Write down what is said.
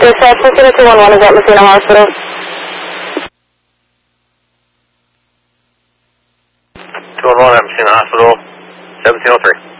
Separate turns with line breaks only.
Dispatch, Messina 211 is at Messina Hospital.
211 at Messina Hospital, 1703.